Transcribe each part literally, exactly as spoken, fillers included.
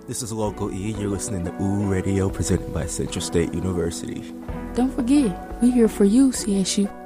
This is Local E. You're listening to Ooh Radio, presented by Central State University. Don't forget, we're here for you, C S U.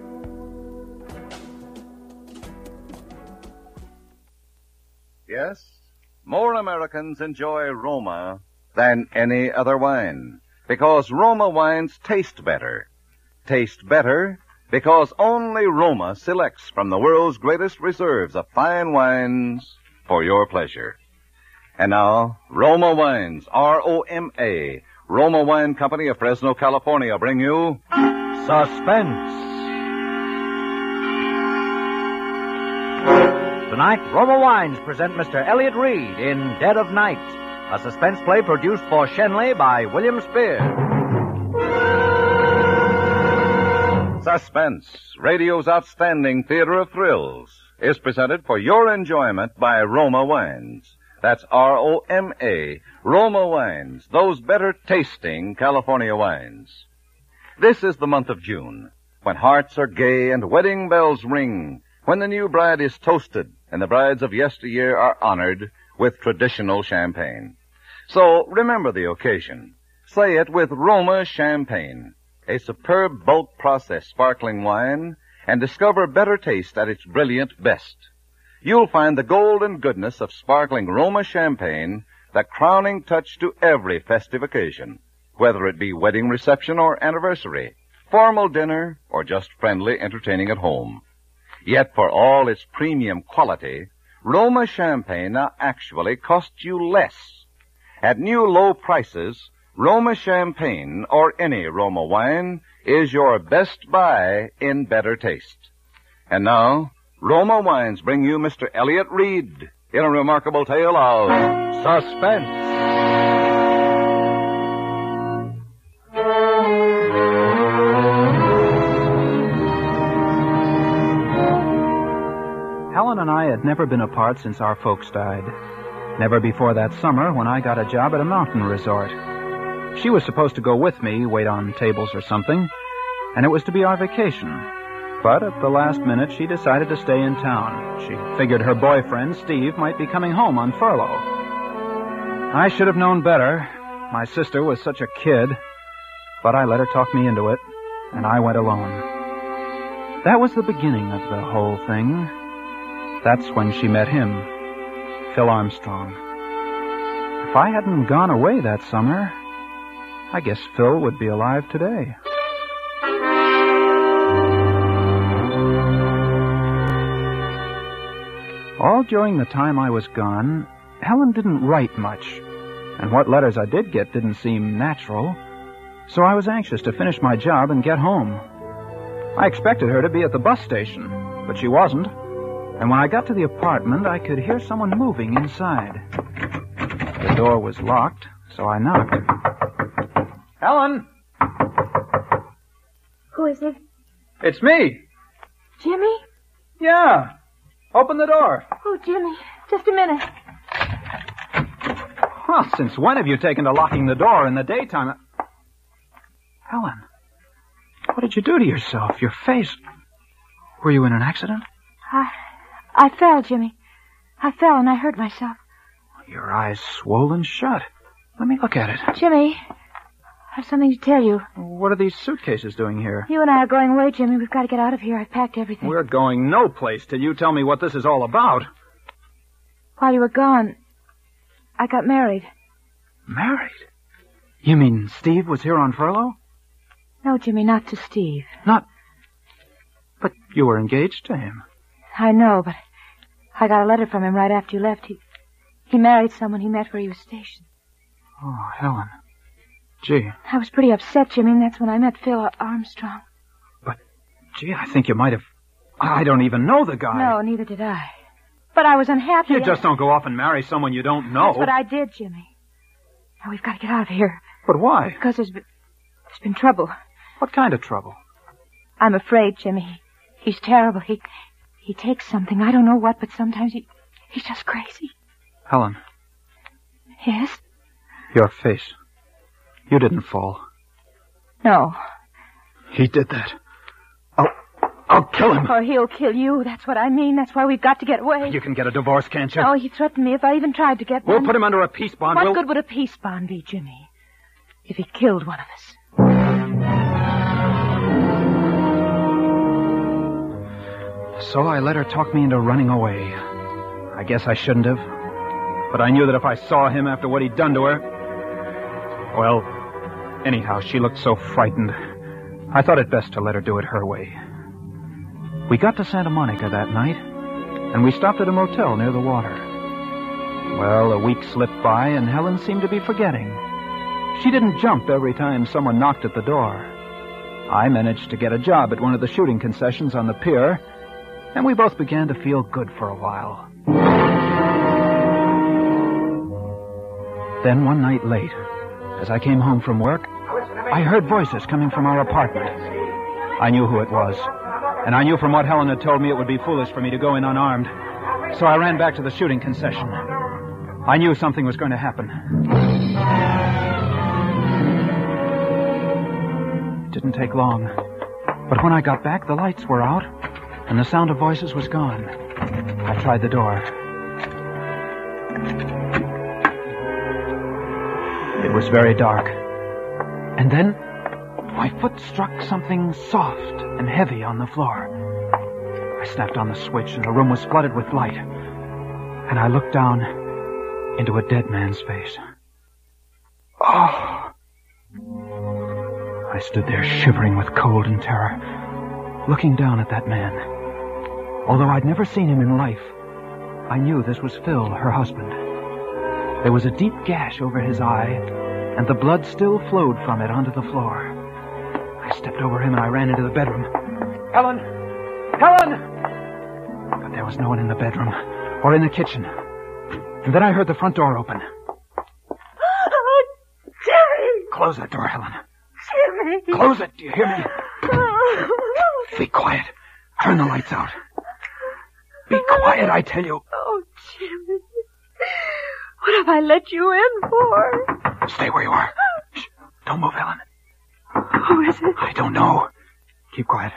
Yes, more Americans enjoy Roma than any other wine, because Roma wines taste better. Taste better because only Roma selects from the world's greatest reserves of fine wines for your pleasure. And now, Roma Wines, R O M A, Roma Wine Company of Fresno, California, bring you Suspense. Tonight, Roma Wines present Mister Elliott Reed in Dead of Night, a suspense play produced for Shenley by William Spears. Suspense, radio's outstanding theater of thrills, is presented for your enjoyment by Roma Wines. That's R O M A, Roma Wines, those better tasting California wines. This is the month of June, when hearts are gay and wedding bells ring, when the new bride is toasted and the brides of yesteryear are honored with traditional champagne. So remember the occasion. Say it with Roma Champagne, a superb bulk process sparkling wine, and discover better taste at its brilliant best. You'll find the golden goodness of sparkling Roma Champagne the crowning touch to every festive occasion, whether it be wedding reception or anniversary, formal dinner, or just friendly entertaining at home. Yet for all its premium quality, Roma Champagne now actually costs you less. At new low prices, Roma Champagne, or any Roma wine, is your best buy in better taste. And now, Roma Wines bring you Mister Elliott Reed in a remarkable tale of suspense. Helen and I had never been apart since our folks died. Never before that summer when I got a job at a mountain resort. She was supposed to go with me, wait on tables or something, and it was to be our vacation. But at the last minute, she decided to stay in town. She figured her boyfriend, Steve, might be coming home on furlough. I should have known better. My sister was such a kid. But I let her talk me into it, and I went alone. That was the beginning of the whole thing. That's when she met him, Phil Armstrong. If I hadn't gone away that summer, I guess Phil would be alive today. All during the time I was gone, Helen didn't write much, and what letters I did get didn't seem natural, so I was anxious to finish my job and get home. I expected her to be at the bus station, but she wasn't, and when I got to the apartment, I could hear someone moving inside. The door was locked, so I knocked. Helen! Who is it? It's me! Jimmy? Yeah! Open the door. Oh, Jimmy, just a minute. Well, since when have you taken to locking the door in the daytime? Helen, what did you do to yourself? Your face... Were you in an accident? I... I fell, Jimmy. I fell and I hurt myself. Your eyes swollen shut. Let me look at it. Jimmy, I have something to tell you. What are these suitcases doing here? You and I are going away, Jimmy. We've got to get out of here. I've packed everything. We're going no place till you tell me what this is all about. While you were gone, I got married. Married? You mean Steve was here on furlough? No, Jimmy, not to Steve. Not... But you were engaged to him. I know, but I got a letter from him right after you left. He, he married someone he met where he was stationed. Oh, Helen. Gee. I was pretty upset, Jimmy, and that's when I met Phil Armstrong. But, gee, I think you might have... I don't even know the guy. No, neither did I. But I was unhappy. You just don't go off and marry someone you don't know. That's what I did, Jimmy. Now we've got to get out of here. But why? Because there's been, there's been trouble. What kind of trouble? I'm afraid, Jimmy. He's terrible. He he takes something. I don't know what, but sometimes he he's just crazy. Helen. Yes? Your face. You didn't fall. No. He did that. Oh, I'll kill him. Or he'll kill you. That's what I mean. That's why we've got to get away. You can get a divorce, can't you? Oh, he threatened me if I even tried to get We'll one. put him under a peace bond. What we'll... good would a peace bond be, Jimmy, if he killed one of us? So I let her talk me into running away. I guess I shouldn't have. But I knew that if I saw him after what he'd done to her... Well, anyhow, she looked so frightened. I thought it best to let her do it her way. We got to Santa Monica that night, and we stopped at a motel near the water. Well, a week slipped by, and Helen seemed to be forgetting. She didn't jump every time someone knocked at the door. I managed to get a job at one of the shooting concessions on the pier, and we both began to feel good for a while. Then one night late, as I came home from work, I heard voices coming from our apartment. I knew who it was, and I knew from what Helen had told me it would be foolish for me to go in unarmed. So I ran back to the shooting concession. I knew something was going to happen. It didn't take long, but when I got back, the lights were out, and the sound of voices was gone. I tried the door. It was very dark. And then my foot struck something soft and heavy on the floor. I snapped on the switch, and the room was flooded with light. And I looked down into a dead man's face. Oh! I stood there shivering with cold and terror, looking down at that man. Although I'd never seen him in life, I knew this was Phil, her husband. There was a deep gash over his eye, and the blood still flowed from it onto the floor. I stepped over him and I ran into the bedroom. Helen! Helen! But there was no one in the bedroom or in the kitchen. And then I heard the front door open. Oh, Jimmy! Close that door, Helen. Jimmy! Close it, do you hear me? Be quiet. Turn the lights out. Be quiet, I tell you. Oh, Jimmy. What have I let you in for? Stay where you are. Shh. Don't move, Helen. Who is it? I don't know. Keep quiet.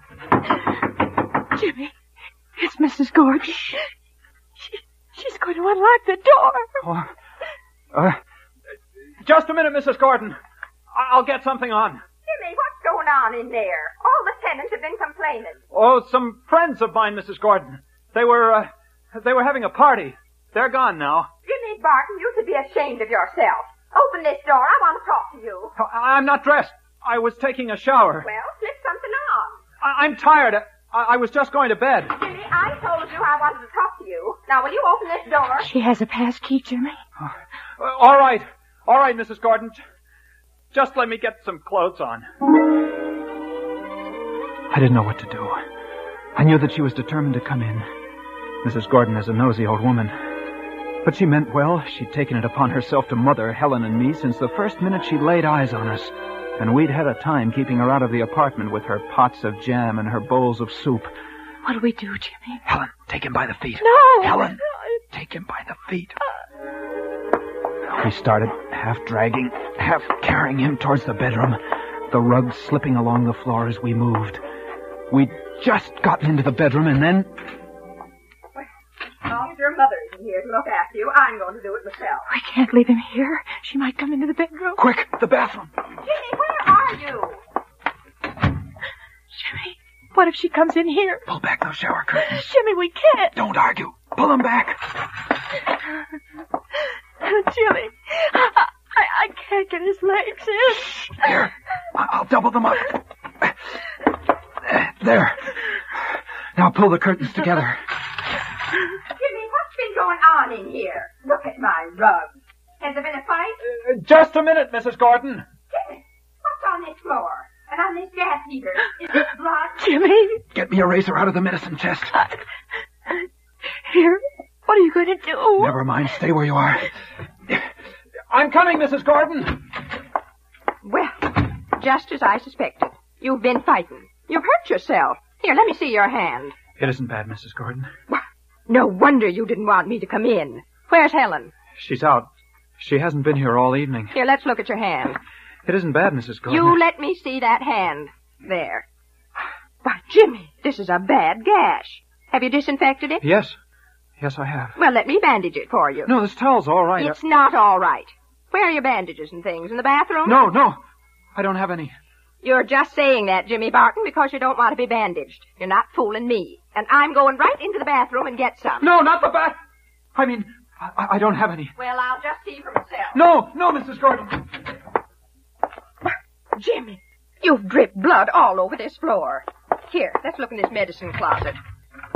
Jimmy, it's Missus Gordon. She, she's going to unlock the door. Oh, uh, just a minute, Missus Gordon. I'll get something on. Jimmy, what's going on in there? All the tenants have been complaining. Oh, some friends of mine, Missus Gordon. They were, uh, they were having a party. They're gone now. Jimmy Barton, you should be ashamed of yourself. Open this door. I want to talk to you. I'm not dressed. I was taking a shower. Well, slip something on. I- I'm tired. I-, I was just going to bed. Jimmy, I told you I wanted to talk to you. Now, will you open this door? She has a pass key, Jimmy. Uh, all right. All right, Missus Gordon. Just let me get some clothes on. I didn't know what to do. I knew that she was determined to come in. Missus Gordon is a nosy old woman. But she meant well. She'd taken it upon herself to mother Helen and me since the first minute she laid eyes on us. And we'd had a time keeping her out of the apartment with her pots of jam and her bowls of soup. What do we do, Jimmy? Helen, take him by the feet. No! Helen, take him by the feet. We started, half dragging, half carrying him towards the bedroom, the rug slipping along the floor as we moved. We'd just gotten into the bedroom, and then... Well, if your mother isn't here to look after you, I'm going to do it myself. We can't leave him here. She might come into the bedroom. Quick, the bathroom. Jimmy, where are you? Jimmy, what if she comes in here? Pull back those shower curtains. Jimmy, we can't. Don't argue. Pull them back. Jimmy, I, I can't get his legs in. Here, I'll double them up. There. Now pull the curtains together. Jimmy, what's been going on in here? Look at my rug. Has there been a fight? Uh, just a minute, Missus Gordon. Jimmy, what's on this floor? And on this gas heater? Is this blood? Jimmy. Get me a razor out of the medicine chest. Uh, here. What are you going to do? Never mind. Stay where you are. I'm coming, Missus Gordon. Well, just as I suspected. You've been fighting. You've hurt yourself. Here, let me see your hand. It isn't bad, Missus Gordon. No wonder you didn't want me to come in. Where's Helen? She's out. She hasn't been here all evening. Here, let's look at your hand. It isn't bad, Missus Gordon. You let me see that hand. There. Why, Jimmy, this is a bad gash. Have you disinfected it? Yes. Yes, I have. Well, let me bandage it for you. No, this towel's all right. It's not all right. Where are your bandages and things? In the bathroom? No, no. I don't have any. You're just saying that, Jimmy Barton, because you don't want to be bandaged. You're not fooling me. And I'm going right into the bathroom and get some. No, not the bath. I mean, I, I don't have any. Well, I'll just see for myself. No, no, Missus Gordon. Jimmy, you've dripped blood all over this floor. Here, let's look in this medicine closet.